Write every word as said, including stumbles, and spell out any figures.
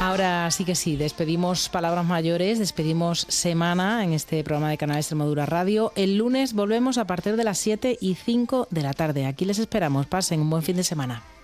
Ahora sí que sí, despedimos Palabras Mayores, despedimos semana en este programa de Canal Extremadura Radio. El lunes volvemos a partir de las siete y cinco de la tarde. Aquí les esperamos. Pasen un buen fin de semana.